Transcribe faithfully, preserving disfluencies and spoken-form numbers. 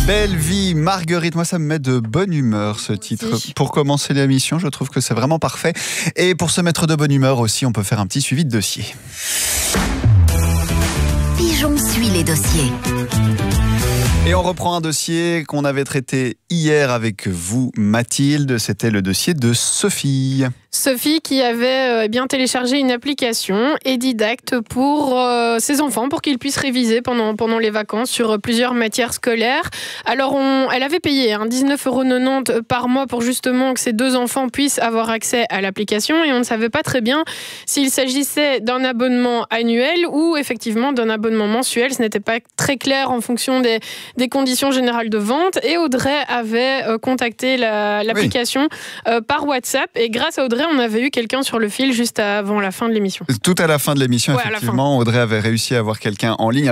Belle vie, Marguerite. Moi, ça me met de bonne humeur, ce titre. Oui. Pour commencer l'émission, je trouve que c'est vraiment parfait. Et pour se mettre de bonne humeur aussi, on peut faire un petit suivi de dossier. Pigeon suit les dossiers. Et on reprend un dossier qu'on avait traité hier avec vous, Mathilde. C'était le dossier de Sophie. Sophie qui avait euh, bien téléchargé une application Edidact pour euh, ses enfants, pour qu'ils puissent réviser pendant, pendant les vacances sur euh, plusieurs matières scolaires. Alors, on, elle avait payé hein, dix-neuf euros quatre-vingt-dix par mois pour justement que ses deux enfants puissent avoir accès à l'application. Et on ne savait pas très bien s'il s'agissait d'un abonnement annuel ou effectivement d'un abonnement mensuel. Ce n'était pas très clair en fonction des, des conditions générales de vente. Et Audrey avait euh, contacté la, l'application oui. euh, par WhatsApp. Et grâce à Audrey, on avait eu quelqu'un sur le fil juste avant la fin de l'émission. Tout à la fin de l'émission, ouais, effectivement, Audrey avait réussi à avoir quelqu'un en ligne.